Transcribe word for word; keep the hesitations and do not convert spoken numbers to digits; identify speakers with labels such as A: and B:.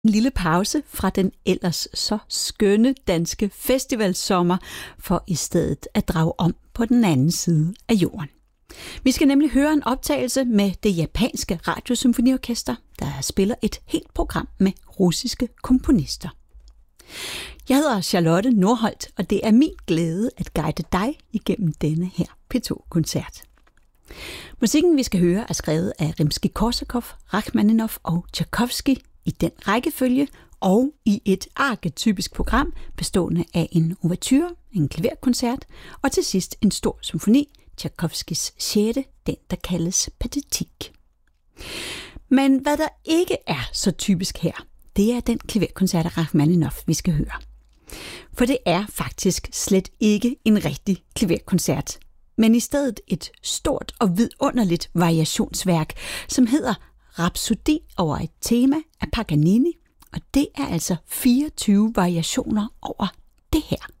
A: En lille pause fra den ellers så skønne danske festivalsommer, for i stedet at drage om på den anden side af jorden. Vi skal nemlig høre en optagelse med det japanske radiosymfoniorkester, der spiller et helt program med russiske komponister. Jeg hedder Charlotte Nordholt, og det er min glæde at guide dig igennem denne her P to-koncert. Musikken, vi skal høre, er skrevet af Rimskij-Korsakov, Rachmaninov og Tjajkovskij i den rækkefølge og i et arketypisk program bestående af en ouverture, en klaverkoncert og til sidst en stor symfoni, Tjajkovskijs sjette, den der kaldes Patetik. Men hvad der ikke er så typisk her, det er den klaverkoncert af Rachmaninov, vi skal høre. For det er faktisk slet ikke en rigtig klaverkoncert, men i stedet et stort og vidunderligt variationsværk, som hedder Rhapsodi over et tema af Paganini, og det er altså fireogtyve variationer over det her.